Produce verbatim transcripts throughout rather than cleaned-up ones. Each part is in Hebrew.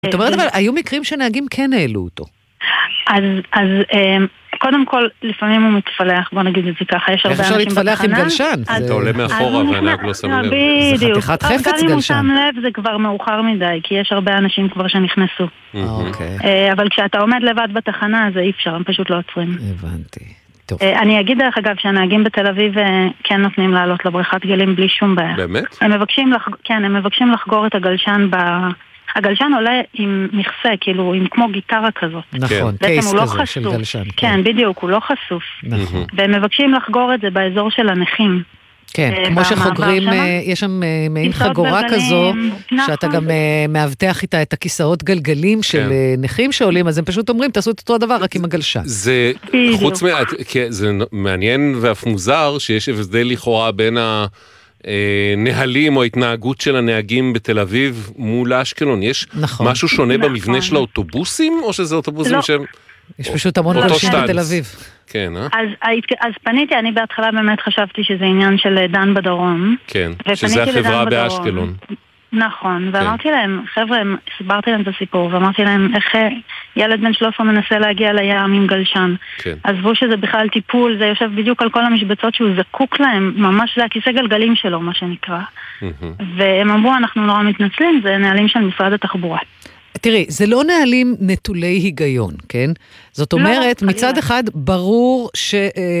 זאת אומרת, אבל היו מקרים שנהגים כן העלו אותו. אז, אז קודם כל, לפעמים הוא מתפלח, בוא נגיד את זה ככה, יש הרבה אנשים בתחנה. איך אפשר להתפלח עם גלשן? אתה עולה מאחורה והנהג לא שם לב. זה חתיכת חפץ גלשן. גם אם הוא שם לב זה כבר מאוחר מדי, כי יש הרבה אנשים כבר שנכנסו. אבל כשאתה עומד לבד בתחנה, זה אי אפשר, הם פשוט לא עוצרים. הבנתי. אני אגיד דרך אגב שהנהגים בתל אביב כן נותנים לעלות לבריכת גלים בלי שום בעיה. באמת? הם מבקשים, כן, הם מבקשים לחגור את הגלשן ב... הגלשן עולה עם מכסה, כאילו, עם כמו גיטרה כזאת. נכון, קייס כזה של גלשן. כן, בדיוק, הוא לא חשוף. נכון. והם מבקשים לחגור את זה באזור של הנכים. כן, כמו שחוגרים, יש שם מעין חגורה כזו, שאתה גם מאבטח איתה את הכיסאות גלגלים של נכים שעולים, אז הם פשוט אומרים, תעשו את אותו הדבר, רק עם הגלשן. זה, חוץ מה, זה מעניין ואף מוזר, שיש הבדל לכאורה בין ה... נהלים או התנהגות של הנהגים בתל אביב מול אשקלון. יש נכון. משהו שונה נכון. במבנה של האוטובוסים, או שזה אוטובוסים לא. שהם... יש פשוט המון גלשים בתל אביב. כן, אה? אז, אז פניתי, אני בהתחלה באמת חשבתי שזה עניין של דן בדרום. כן, שזה החברה באשקלון. נכון, ואמרתי להם, חבר'ה, הסברתי להם את הסיפור, ואמרתי להם איך ילד בן שלוש עשרה מנסה להגיע לים עם גלשן. כן. עזבו שזה בכלל טיפול, זה יושב בדיוק על כל המשבצות שהוא זקוק להם, ממש זה הכיסא גלגלים שלו, מה שנקרא. והם אמרו, אנחנו נורא מתנצלים, זה נהלים של משרד התחבורה. תראי, זה לא נהלים נטולי היגיון, כן? זאת אומרת, מצד אחד ברור ש...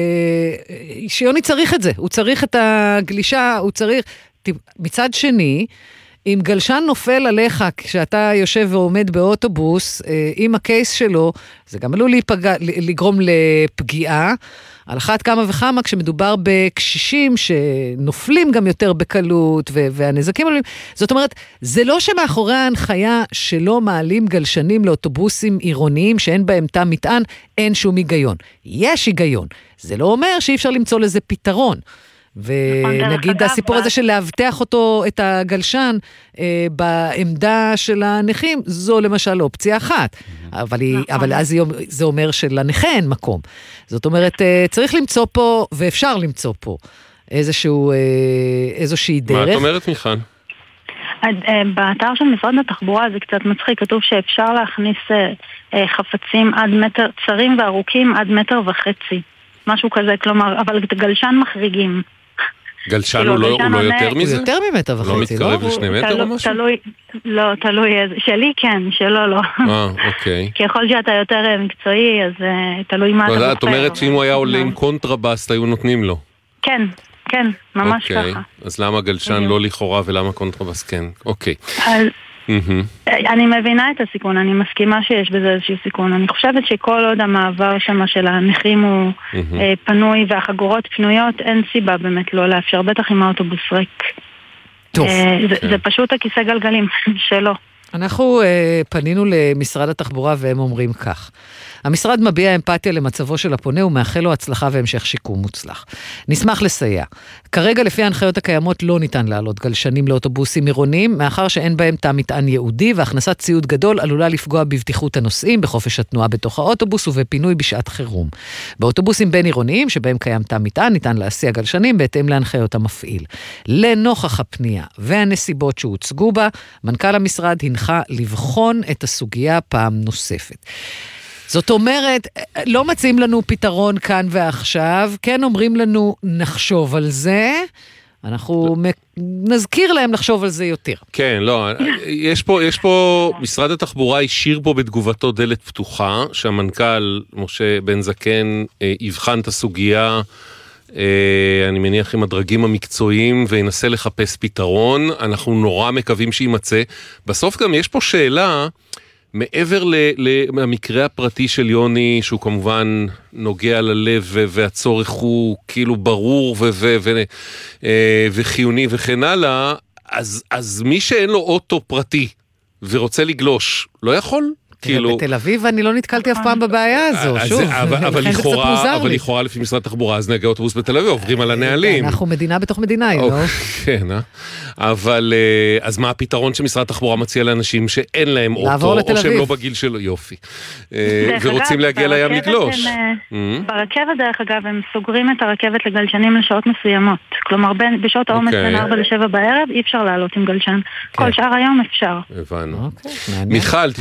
שיוני צריך את זה, הוא צריך את הגלישה, הוא צריך... מצד שני, אם גלשן נופל עליך כשאתה יושב ועומד באוטובוס, עם הקייס שלו, זה גם עלול להיפגע, לגרום לפגיעה, על אחת כמה וכמה כשמדובר בקשישים שנופלים גם יותר בקלות והנזקים עולים. זאת אומרת, זה לא שמאחורי ההנחיה שלא מעלים גלשנים לאוטובוסים עירוניים שאין בהם תא מטען, אין שום היגיון. יש היגיון. זה לא אומר שאי אפשר למצוא לזה פתרון. ונגיד הסיפור הזה של להבטח אותו, את הגלשן, אה, בעמדה של הנכים, זו למשל אופציה אחת. אבל, היא, אבל אז זה אומר שלנכה אין מקום. זאת אומרת, אה, צריך למצוא פה, ואפשר למצוא פה, איזשהו, אה, איזושהי דרך. מה את אומרת, מיכל? באתר של משרד התחבורה זה קצת מצחיק, כתוב שאפשר להכניס אה, חפצים עד מטר, צרים וארוכים עד מטר וחצי. משהו כזה, כלומר, אבל גלשן מחריגים. גלשן הוא לא יותר מזה? יותר ממטר וחצי, לא מתקרב לשני מטר או משהו? לא, תלוי, שלי כן, שלא לא. אה, אוקיי. ככל שאתה יותר מקצועי, אז תלוי מה אתה בוחר. את אומרת שאם הוא היה עולה עם קונטרבאסט, היו נותנים לו. כן, כן, ממש ככה. אז למה גלשן לא לכאורה ולמה קונטרבאסט כן? אוקיי. אני מבינה את הסיכון, אני מסכימה שיש בזה איזשהו סיכון. אני חושבת שכל עוד המעבר שמה של הנכים הוא פנוי והחגורות פנויות, אין סיבה באמת לא לאפשר, בטח עם האוטובוס ריק. טוב. זה פשוט הכיסא גלגלים שלו. אנחנו פנינו למשרד התחבורה והם אומרים כך. המשרד מביע אמפתיה למצבו של הפונה ומאחל לו הצלחה והמשך שיקום מוצלח. נשמח לסייע. כרגע לפי ההנחיות הקיימות לא ניתן לעלות גלשנים לאוטובוסים עירוניים, מאחר שאין בהם תא מטען ייעודי, והכנסת ציוד גדול עלולה לפגוע בבטיחות הנוסעים, בחופש התנועה בתוך האוטובוס ובפינוי בשעת חירום. באוטובוסים בין עירוניים, שבהם קיים תא מטען, ניתן להסיע גלשנים בהתאם להנחיות המפעיל. לנוכח הפנייה והנסיבות שהוצגו בה, מנכ"ל המשרד הנחה לבחון את הסוגיה פעם נוספת. זאת אומרת, לא מציעים לנו פתרון כאן ועכשיו, כן אומרים לנו נחשוב על זה, אנחנו נזכיר להם לחשוב על זה יותר. כן, לא, יש פה, יש פה, משרד התחבורה השאיר פה בתגובתו דלת פתוחה, שהמנכ"ל משה בן זקן יבחן את הסוגיה, אני מניח עם הדרגים המקצועיים, וינסה לחפש פתרון, אנחנו נורא מקווים שימצא. בסוף גם יש פה שאלה, מעבר למקרה הפרטי של יוני, שהוא כמובן נוגע ללב והצורך הוא כאילו ברור וחיוני וכן הלאה, אז מי שאין לו אוטו פרטי ורוצה לגלוש, לא יכול? כאילו... בתל אביב אני לא נתקלתי אף פעם בבעיה הזו, שוב. אבל לכאורה, אבל לכאורה לפי משרד התחבורה, אז נהגי אוטובוס בתל אביב עוברים על הנהלים. אנחנו מדינה בתוך מדינה, לא? כן, אה? אבל אז מה הפתרון שמשרד התחבורה מציע לאנשים שאין להם אוטו, או שהם לא בגיל שלו, יופי. ורוצים להגיע לים לגלוש. ברכבת, דרך אגב, הם סוגרים את הרכבת לגלשנים לשעות מסוימות. כלומר, בשעות העומס בין ארבע לשבע בערב, אי אפשר לעלות עם גלשן. כל שאר היום אפשר. הבנו. מיכל,